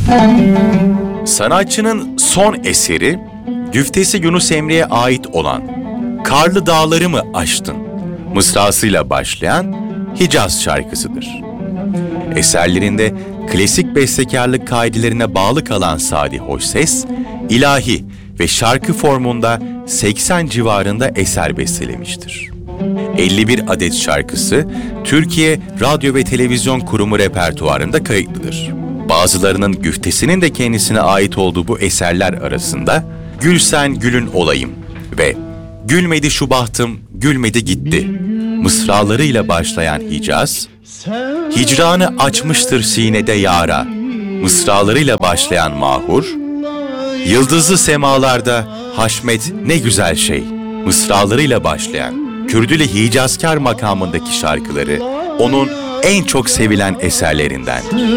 Sanatçının son eseri, güftesi Yunus Emre'ye ait olan "Karlı Dağları mı aştın" mısrasıyla başlayan Hicaz şarkısıdır. Eserlerinde klasik bestekarlık kaidelerine bağlı kalan Sadi Hoşses, ilahi ve şarkı formunda 80 civarında eser bestelemiştir. 51 adet şarkısı Türkiye Radyo ve Televizyon Kurumu repertuarında kayıtlıdır. Bazılarının güftesinin de kendisine ait olduğu bu eserler arasında "Gül sen gülün olayım" ve "Gülmedi şu bahtım, gülmedi gitti" mısralarıyla başlayan Hicaz, "Hicranı açmıştır sinede yara" mısralarıyla başlayan Mahur, "Yıldızlı semalarda haşmet ne güzel şey" mısralarıyla başlayan Kürdülü Hicazkar makamındaki şarkıları onun en çok sevilen eserlerindendir.